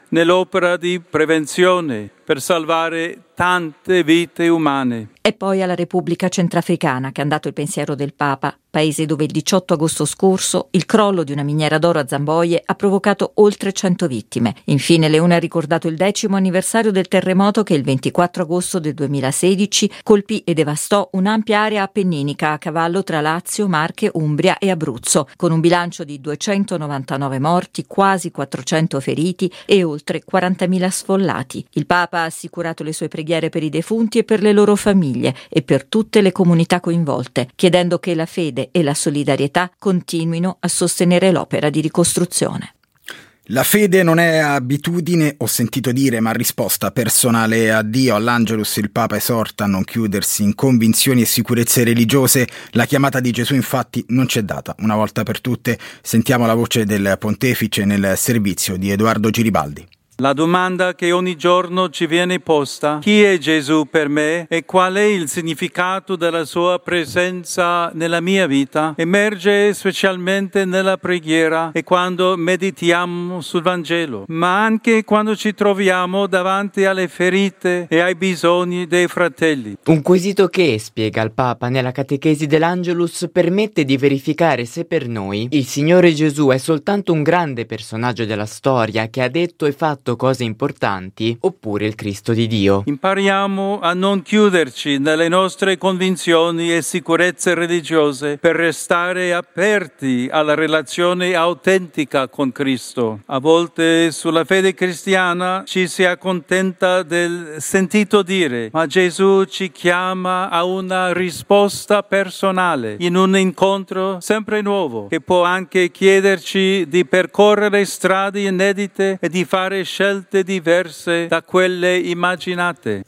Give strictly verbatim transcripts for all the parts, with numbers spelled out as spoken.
nell'opera di prevenzione per salvare tante vite umane. E poi alla Repubblica Centrafricana, che è andato il pensiero del Papa, paese dove il diciotto agosto scorso il crollo di una miniera d'oro a Zamboje ha provocato oltre cento vittime. Infine Leone ha ricordato il decimo anniversario del terremoto che il ventiquattro agosto del duemilasedici colpì e devastò un'ampia area appenninica a cavallo tra Lazio, Marche, Umbria e Abruzzo, con un bilancio di duecentonovantanove morti, quasi quattrocento feriti e oltre quarantamila sfollati. Il Papa ha assicurato le sue preghiere per i defunti e per le loro famiglie e per tutte le comunità coinvolte, chiedendo che la fede e la solidarietà continuino a sostenere l'opera di ricostruzione. La fede non è abitudine, ho sentito dire, ma risposta personale a Dio. All'Angelus il Papa esorta a non chiudersi in convinzioni e sicurezze religiose. La chiamata di Gesù infatti non c'è data. Una volta per tutte sentiamo la voce del Pontefice nel servizio di Edoardo Giribaldi. La domanda che ogni giorno ci viene posta: chi è Gesù per me e qual è il significato della sua presenza nella mia vita, emerge specialmente nella preghiera e quando meditiamo sul Vangelo, ma anche quando ci troviamo davanti alle ferite e ai bisogni dei fratelli. Un quesito che, spiega il Papa nella catechesi dell'Angelus, permette di verificare se per noi il Signore Gesù è soltanto un grande personaggio della storia che ha detto e fatto cose importanti, oppure il Cristo di Dio. Impariamo a non chiuderci nelle nostre convinzioni e sicurezze religiose per restare aperti alla relazione autentica con Cristo. A volte sulla fede cristiana ci si accontenta del sentito dire, ma Gesù ci chiama a una risposta personale, in un incontro sempre nuovo, che può anche chiederci di percorrere strade inedite e di fare scelte diverse da quelle immaginate.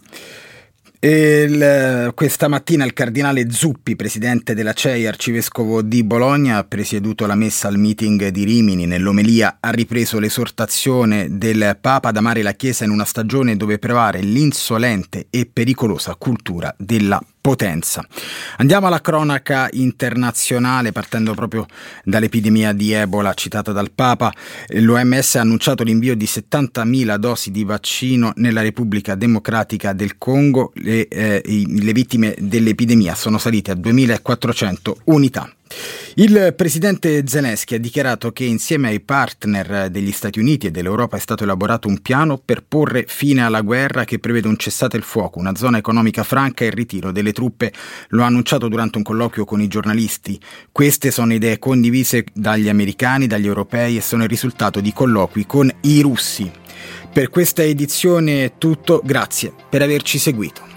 Il, questa mattina il cardinale Zuppi, presidente della C E I, arcivescovo di Bologna, ha presieduto la messa al meeting di Rimini. Nell'omelia ha ripreso l'esortazione del Papa ad amare la Chiesa in una stagione dove prevale l'insolente e pericolosa cultura della potenza. Andiamo alla cronaca internazionale, partendo proprio dall'epidemia di Ebola citata dal Papa. L'O M S ha annunciato l'invio di settantamila dosi di vaccino nella Repubblica Democratica del Congo. Le, eh, le vittime dell'epidemia sono salite a duemilaquattrocento unità. Il presidente Zelensky ha dichiarato che insieme ai partner degli Stati Uniti e dell'Europa è stato elaborato un piano per porre fine alla guerra che prevede un cessate il fuoco, una zona economica franca e il ritiro delle truppe. Lo ha annunciato durante un colloquio con i giornalisti. Queste sono idee condivise dagli americani, dagli europei e sono il risultato di colloqui con i russi. Per questa edizione è tutto, grazie per averci seguito.